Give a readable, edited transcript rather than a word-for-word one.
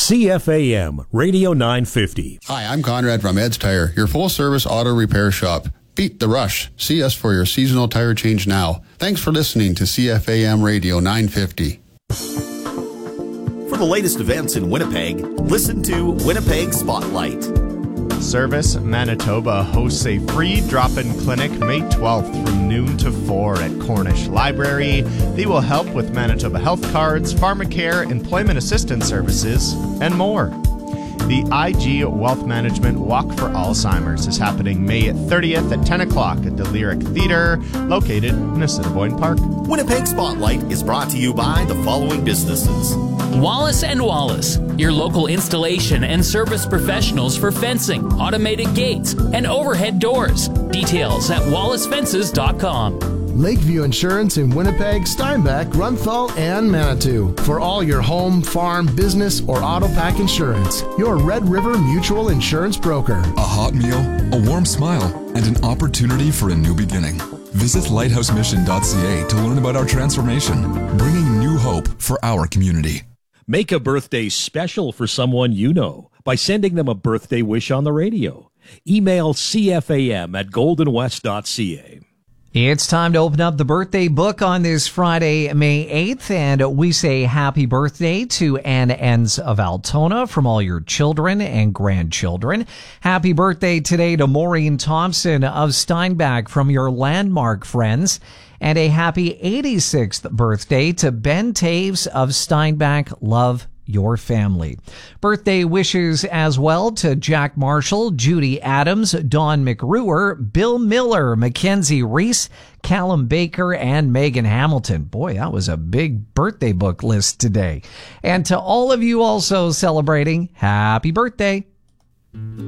CFAM Radio 950. Hi, I'm Conrad from Ed's Tire, your full-service auto repair shop. Beat the rush. See us for your seasonal tire change now. Thanks for listening to CFAM Radio 950. For the latest events in Winnipeg, listen to Winnipeg Spotlight. Service Manitoba hosts a free drop-in clinic May 12th from noon to 4 at Cornish Library. They will help with Manitoba health cards, pharmacare, employment assistance services, and more. The IG Wealth Management Walk for Alzheimer's is happening May 30th at 10 o'clock at the Lyric Theatre, located in Assiniboine Park. Winnipeg Spotlight is brought to you by the following businesses. Wallace & Wallace, your local installation and service professionals for fencing, automated gates, and overhead doors. Details at wallacefences.com. Lakeview Insurance in Winnipeg, Steinbach, Runthal, and Manitou. For all your home, farm, business, or auto pack insurance, your Red River Mutual Insurance broker. A hot meal, a warm smile, and an opportunity for a new beginning. Visit lighthousemission.ca to learn about our transformation, bringing new hope for our community. Make a birthday special for someone you know by sending them a birthday wish on the radio. Email cfam@goldenwest.ca. It's time to open up the birthday book on this Friday, May 8th, and we say happy birthday to Ann Enns of Altona from all your children and grandchildren. Happy birthday today to Maureen Thompson of Steinbach from your Landmark friends. And a happy 86th birthday to Ben Taves of Steinbach. Love your family. Birthday wishes as well to Jack Marshall, Judy Adams, Don McRuer, Bill Miller, Mackenzie Reese, Callum Baker, and Megan Hamilton. Boy, that was a big birthday book list today. And to all of you also celebrating, happy birthday.